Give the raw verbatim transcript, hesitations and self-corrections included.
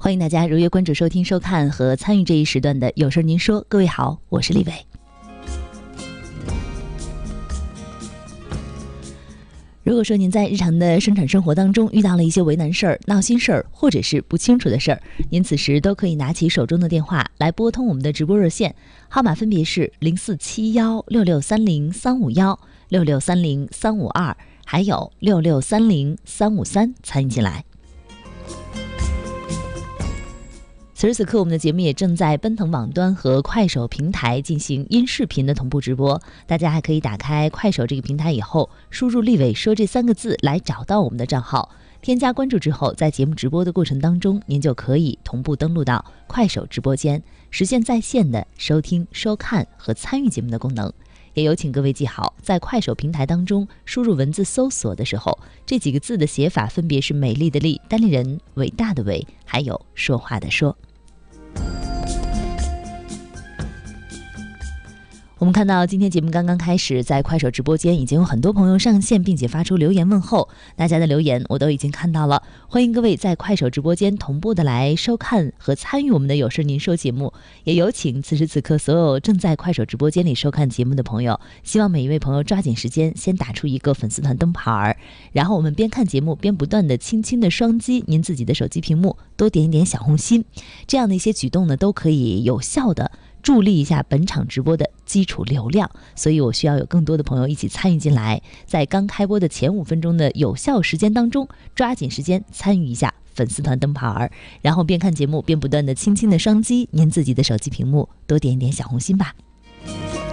欢迎大家如约关注收听收看和参与这一时段的有事您说。各位好，我是李伟。如果说您在日常的生产生活当中遇到了一些为难事儿、闹心事儿，或者是不清楚的事儿，您此时都可以拿起手中的电话来拨通我们的直播热线，号码分别是零四七幺六六三零三五幺、六六三零三五二，还有六六三零三五三，参与进来。此时此刻，我们的节目也正在奔腾网端和快手平台进行音视频的同步直播。大家还可以打开快手这个平台以后，输入立伟说这三个字来找到我们的账号，添加关注之后，在节目直播的过程当中，您就可以同步登录到快手直播间，实现在线的收听、收看和参与节目的功能。也有请各位记好，在快手平台当中输入文字搜索的时候，这几个字的写法分别是美丽的丽、单立人、伟大的伟，还有说话的说。我们看到今天节目刚刚开始，在快手直播间已经有很多朋友上线，并且发出留言问候，大家的留言我都已经看到了。欢迎各位在快手直播间同步的来收看和参与我们的有事您说节目。也有请此时此刻所有正在快手直播间里收看节目的朋友，希望每一位朋友抓紧时间先打出一个粉丝团灯牌，然后我们边看节目边不断的轻轻的双击您自己的手机屏幕，多点一点小红心，这样的一些举动呢，都可以有效的助力一下本场直播的基础流量，所以我需要有更多的朋友一起参与进来，在刚开播的前五分钟的有效时间当中，抓紧时间参与一下粉丝团灯牌，然后边看节目边不断的轻轻的双击您自己的手机屏幕，多点一点小红心吧。